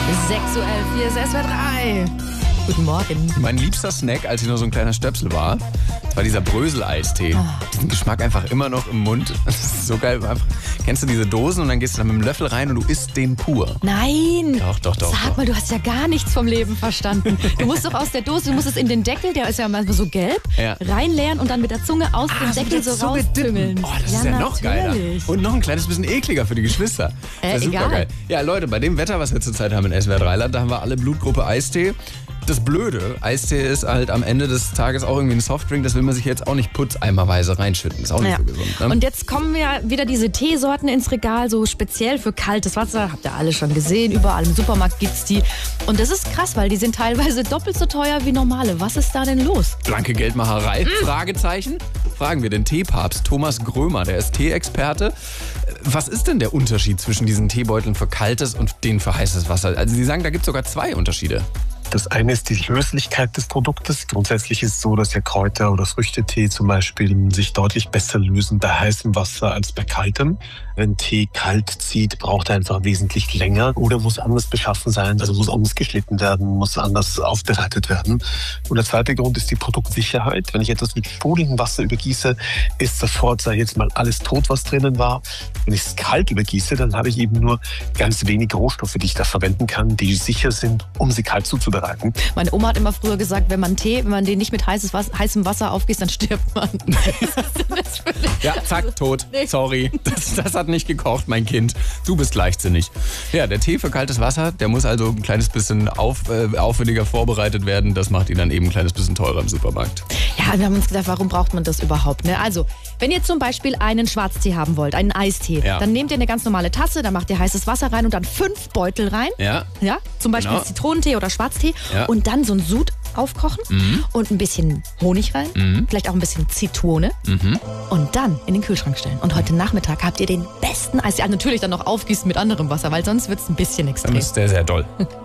6:11 Uhr, hier ist SWR 3. Guten Morgen. Mein liebster Snack, als ich noch so ein kleiner Stöpsel war dieser Brösel-Eistee. Diesen Geschmack einfach immer noch im Mund. Das ist so geil. Einfach, kennst du diese Dosen und dann gehst du da mit dem Löffel rein und du isst den pur. Nein. Doch. Sag mal, du hast ja gar nichts vom Leben verstanden. Du musst doch aus der Dose, du musst es in den Deckel, der ist ja manchmal so gelb, reinleeren und dann mit der Zunge aus dem Deckel so rauszüngeln. Oh, das ist ja noch geiler. Und noch ein kleines bisschen ekliger für die Geschwister. Das ist super geil. Ja, Leute, bei dem Wetter, was wir zurzeit haben in SWR 3-Land, da haben wir alle Blutgruppe Eistee. Das Blöde, Eistee ist halt am Ende des Tages auch irgendwie ein Softdrink, das will man sich jetzt auch nicht putzeimerweise reinschütten. Ist auch nicht so gesund. Ne? Und jetzt kommen ja wieder diese Teesorten ins Regal, so speziell für kaltes Wasser. Habt ihr alle schon gesehen, überall im Supermarkt gibt's die. Und das ist krass, weil die sind teilweise doppelt so teuer wie normale. Was ist da denn los? Blanke Geldmacherei? Fragezeichen? Fragen wir den Teepapst Thomas Grömer, der ist Tee-Experte. Was ist denn der Unterschied zwischen diesen Teebeuteln für kaltes und denen für heißes Wasser? Also Sie sagen, da gibt es sogar 2 Unterschiede. Das eine ist die Löslichkeit des Produktes. Grundsätzlich ist es so, dass ja Kräuter- oder Früchtetee zum Beispiel sich deutlich besser lösen bei heißem Wasser als bei kaltem. Wenn Tee kalt zieht, braucht er einfach wesentlich länger oder muss anders beschaffen sein, also muss anders geschnitten werden, muss anders aufbereitet werden. Und der zweite Grund ist die Produktsicherheit. Wenn ich etwas mit sprudelndem Wasser übergieße, ist sofort, sag ich jetzt mal, alles tot, was drinnen war. Wenn ich es kalt übergieße, dann habe ich eben nur ganz wenig Rohstoffe, die ich da verwenden kann, die sicher sind, um sie kalt zuzubereiten. Meine Oma hat immer früher gesagt, wenn man den nicht mit heißem Wasser aufgießt, dann stirbt man. Ja, zack, tot. Nee. Sorry, das hat nicht gekocht, mein Kind. Du bist leichtsinnig. Ja, der Tee für kaltes Wasser, der muss also ein kleines bisschen aufwendiger vorbereitet werden. Das macht ihn dann eben ein kleines bisschen teurer im Supermarkt. Ja, wir haben uns gedacht, warum braucht man das überhaupt? Ne? Also, wenn ihr zum Beispiel einen Schwarztee haben wollt, einen Eistee, dann nehmt ihr eine ganz normale Tasse, da macht ihr heißes Wasser rein und dann 5 Beutel rein. Ja, zum Beispiel Zitronentee oder Schwarztee. Ja. Und dann so ein Sud aufkochen und ein bisschen Honig rein, vielleicht auch ein bisschen Zitrone und dann in den Kühlschrank stellen. Und heute Nachmittag habt ihr den besten Eistee. Also natürlich dann noch aufgießen mit anderem Wasser, weil sonst wird es ein bisschen extrem. Dann ist der sehr doll.